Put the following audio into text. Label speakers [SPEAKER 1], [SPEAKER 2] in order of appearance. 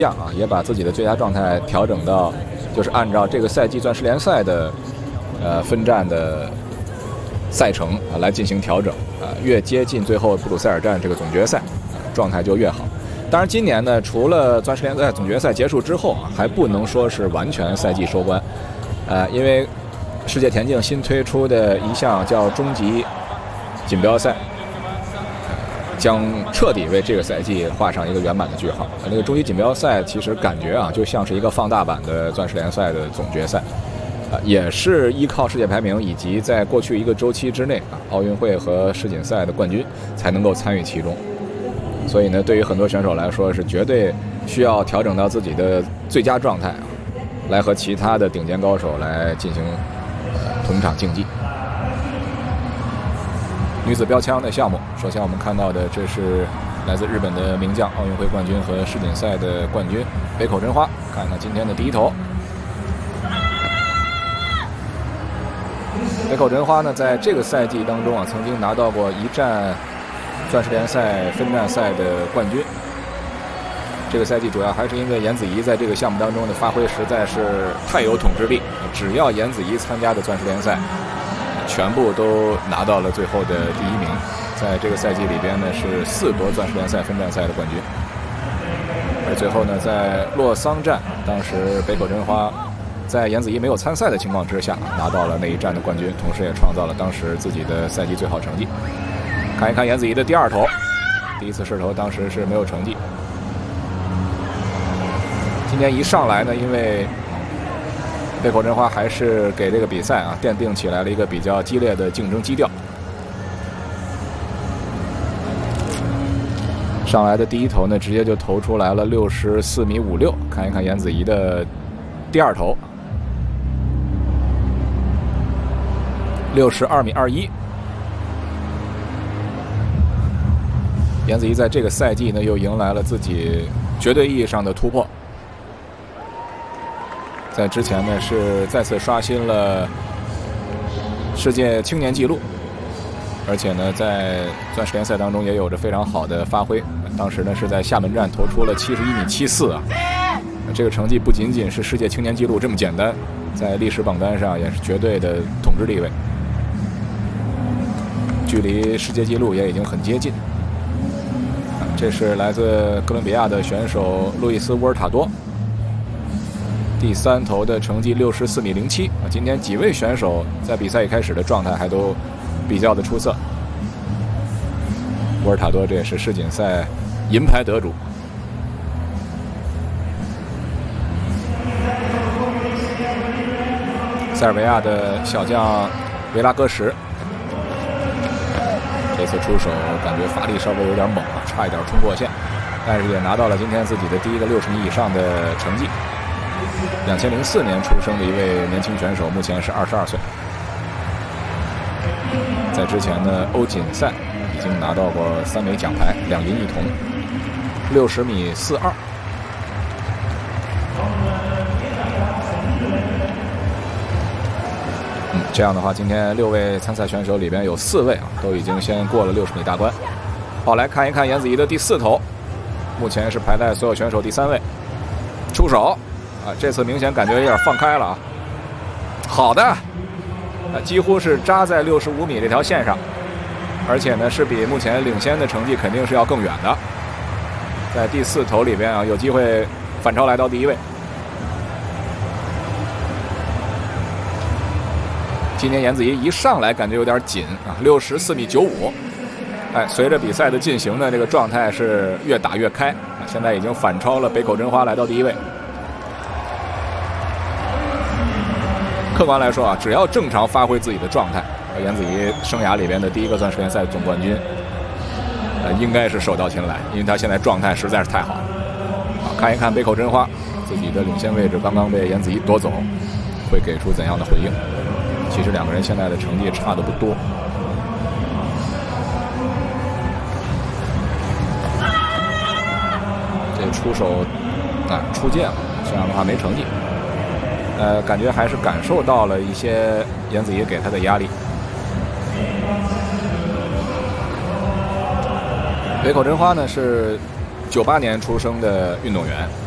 [SPEAKER 1] 样啊，也把自己的最佳状态调整到，就是按照这个赛季钻石联赛的分站的赛程啊来进行调整啊，越接近最后布鲁塞尔站这个总决赛，状态就越好。当然，今年呢，除了钻石联赛总决赛结束之后啊，还不能说是完全赛季收官，因为世界田径新推出的一项叫终极锦标赛。将彻底为这个赛季画上一个圆满的句号。那个终极锦标赛其实感觉啊，就像是一个放大版的钻石联赛的总决赛，也是依靠世界排名以及在过去一个周期之内啊，奥运会和世锦赛的冠军才能够参与其中。所以呢，对于很多选手来说，是绝对需要调整到自己的最佳状态啊，来和其他的顶尖高手来进行同场竞技。女子标枪的项目，首先我们看到的这是来自日本的名将，奥运会冠军和世锦赛的冠军北口真花。看看今天的第一头，北口真花呢，在这个赛季当中啊，曾经拿到过一站钻石联赛分站赛的冠军。这个赛季主要还是因为颜子怡在这个项目当中的发挥实在是太有统治力，只要颜子怡参加的钻石联赛，全部都拿到了最后的第一名，在这个赛季里边呢是4夺钻石联赛分站赛的冠军，而最后呢在洛桑站，当时北口真花在颜子怡没有参赛的情况之下拿到了那一站的冠军，同时也创造了当时自己的赛季最好成绩。看一看颜子怡的第二投，第一次试投当时是没有成绩。今天一上来呢，因为北口真花还是给这个比赛啊奠定起来了一个比较激烈的竞争基调。上来的第一投呢，直接就投出来了64.56米。看一看颜子怡的第二投，62.21米。颜子怡在这个赛季呢，又迎来了自己绝对意义上的突破。在之前呢，是再次刷新了世界青年纪录，而且呢，在钻石联赛当中也有着非常好的发挥。当时呢，是在厦门站投出了71.74米啊，这个成绩不仅仅是世界青年纪录这么简单，在历史榜单上也是绝对的统治地位，距离世界纪录也已经很接近。这是来自哥伦比亚的选手路易斯·沃尔塔多。第三投的成绩64.07米。今天几位选手在比赛一开始的状态还都比较的出色。沃尔塔多这也是世锦赛银牌得主。塞尔维亚的小将维拉戈什，这次出手感觉发力稍微有点猛啊，差一点冲过线，但是也拿到了今天自己的第一个60米以上的成绩。2004年出生的一位年轻选手，目前是22岁。在之前呢，欧锦赛已经拿到过3枚奖牌，2银1铜，60.42米。这样的话，今天6位参赛选手里边有4位啊，都已经先过了60米大关。好，来看一看颜子怡的第4投，目前是排在所有选手第3位。出手。这次明显感觉有点放开了啊！好的，几乎是扎在65米这条线上，而且呢是比目前领先的成绩肯定是要更远的。在第4投里边啊，有机会反超来到第1位。今年颜子怡一上来感觉有点紧啊，64.95米。随着比赛的进行呢，这个状态是越打越开，现在已经反超了北口真花来到第1位。客观来说啊，只要正常发挥自己的状态，颜子怡生涯里边的第1个钻石联赛总冠军，应该是手到擒来，因为他现在状态实在是太好了。好，看一看北口真花自己的领先位置刚刚被颜子怡夺走，会给出怎样的回应？其实2个人现在的成绩差的不多。这出手出界了，这样的话没成绩。感觉还是感受到了一些颜子怡给他的压力。北口真花呢是98年出生的运动员，